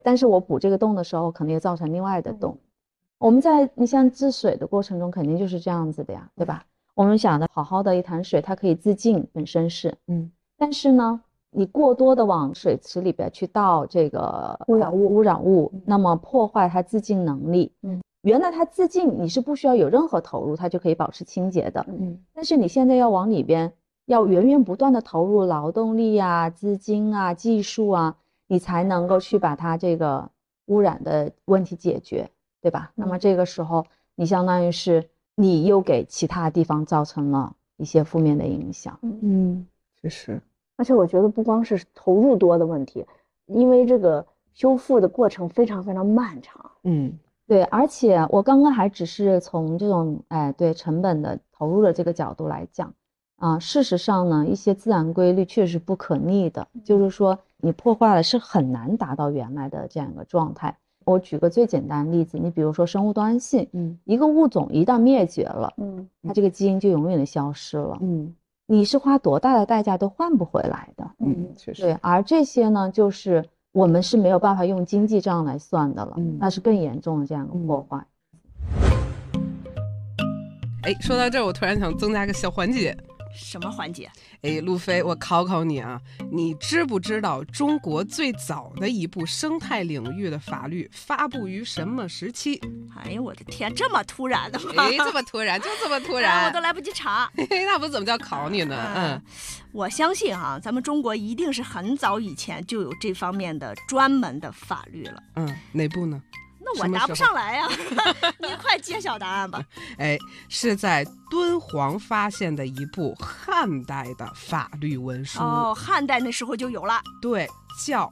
但是我补这个洞的时候，可能又造成另外的洞。我们你像治水的过程中，肯定就是这样子的呀，对吧？我们想的好好的一潭水，它可以自净，本身是，但是呢，你过多的往水池里边去倒这个污染物，那么破坏它自净能力。原来它自净你是不需要有任何投入，它就可以保持清洁的。但是你现在要往里边，要源源不断的投入劳动力啊、资金啊、技术啊，你才能够去把它这个污染的问题解决，对吧？那么这个时候，你相当于是你又给其他地方造成了一些负面的影响。 确实。 而且我觉得不光是投入多的问题，因为这个修复的过程非常非常漫长。 对，而且我刚刚还只是从这种对成本的投入的这个角度来讲事实上呢，一些自然规律确实不可逆的，就是说你破坏了是很难达到原来的这样一个状态。我举个最简单的例子，你比如说生物多样性，一个物种一旦灭绝了，它这个基因就永远的消失了，你是花多大的代价都换不回来的， 确实。 对，而这些呢，就是我们是没有办法用经济账来算的了，那是更严重的这样一个破坏。 说到这儿，我突然想增加个小环节。 什么环节？ 路飞，我考考你啊，你知不知道中国最早的一部生态领域的法律发布于什么时期？ 哎呦我的天，这么突然的吗？ 这么突然，就这么突然， 我都来不及查。 那不怎么叫考你呢？ 我相信咱们中国一定是很早以前就有这方面的专门的法律了。 哪部呢？ 那我答不上来呀，你快揭晓答案吧。 是在敦煌发现的一部汉代的法律文书。 汉代那时候就有了。 对，叫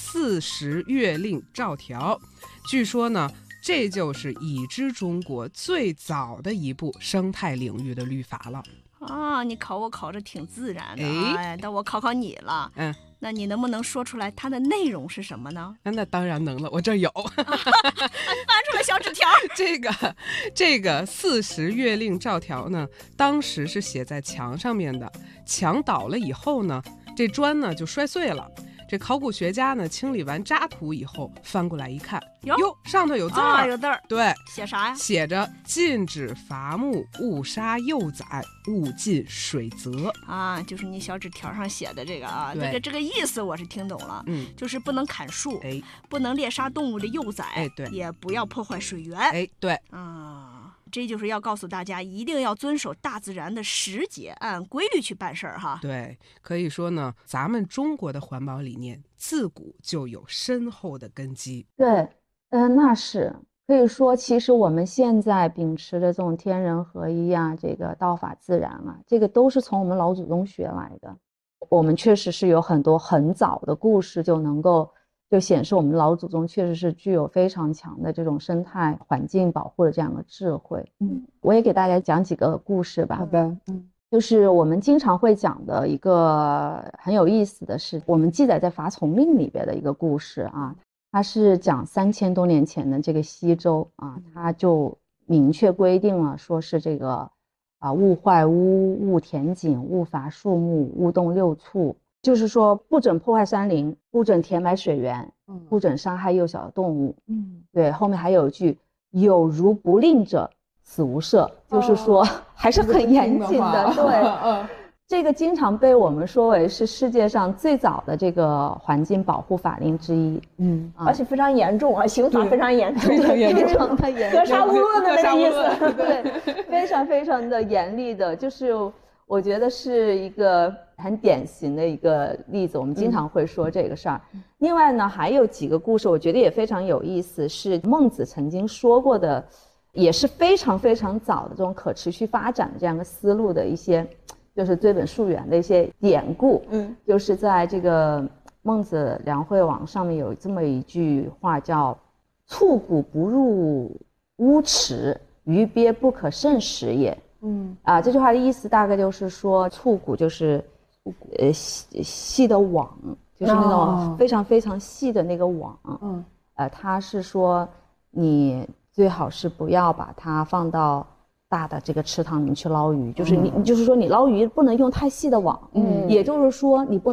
40月令诏条。据说呢，这就是已知中国最早的一部生态领域的律法了。 你考我考着挺自然的，但我考考你了。那你能不能说出来它的内容是什么呢？ 那当然能了，我这有。 翻出了小纸条。 这个40月令诏条呢，当时是写在墙上面的，墙倒了以后呢，这砖呢就摔碎了。这考古学家呢清理完渣土以后，翻过来一看，哟，上头有字儿， 有字儿。 对， 写啥呀？ 写着禁止伐木、误杀幼崽、勿进水泽就是你小纸条上写的这个这个意思我是听懂了。就是不能砍树，不能猎杀动物的幼崽， 对， 也不要破坏水源， 对。 这就是要告诉大家，一定要遵守大自然的时节，按规律去办事儿哈。 对，可以说呢，咱们中国的环保理念自古就有深厚的根基。 对，那是可以说，其实我们现在秉持的这种天人合一这个道法自然这个都是从我们老祖宗学来的。我们确实是有很多很早的故事就显示我们老祖宗确实是具有非常强的这种生态环境保护的这样的智慧。我也给大家讲几个故事吧。 好的。 就是我们经常会讲的一个很有意思的是，我们记载在伐丛令里边的一个故事它是讲3000多年前的这个西周它就明确规定了，说是这个勿坏屋、勿填井、勿伐树木、勿动六畜，就是说不准破坏山林，不准填埋水源，不准伤害幼小的动物。对，后面还有一句，有如不令者，死无赦，就是说还是很严谨的。对，这个经常被我们说为是世界上最早的这个环境保护法令之一。 而且非常严重刑罚非常严重， 非常的严重， 格杀勿论的那个意思。 对，非常非常的严厉的，就是我觉得是一个很典型的一个例子，我们经常会说这个事儿。另外呢，还有几个故事，我觉得也非常有意思，是孟子曾经说过的，也是非常非常早的这种可持续发展的这样的思路的一些，就是追本溯源的一些典故。就是在这个孟子梁惠王上面有这么一句话叫“畜谷不入污池，鱼鳖不可胜食也”。这句话的意思大概就是说，畜谷就是细的网，就是那种非常非常细的那个网。它是说你最好是不要把它放到大的这个池塘里面去捞鱼，就是你就是说你捞鱼不能用太细的网。也就是说你不能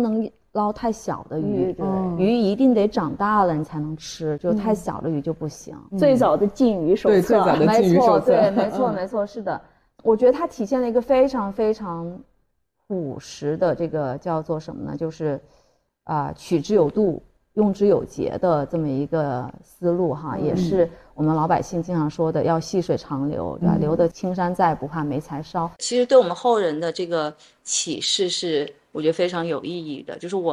捞太小的鱼， 鱼一定得长大了你才能吃，就太小的鱼就不行。 最早的禁鱼手册， 对，最早的禁鱼手册， 对，没错没错，是的。我觉得它体现了一个非常非常朴实的这个叫做什么呢？就是取之有度，用之有节的这么一个思路哈，也是我们老百姓经常说的要细水长流，对吧？留得青山在，不怕没柴烧。其实对我们后人的这个启示是我觉得非常有意义的，就是我